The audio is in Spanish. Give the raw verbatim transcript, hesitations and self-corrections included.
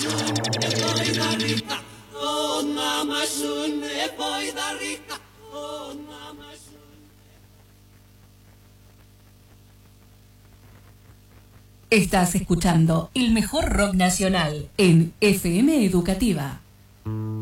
Estás escuchando el mejor rock nacional en F M Educativa.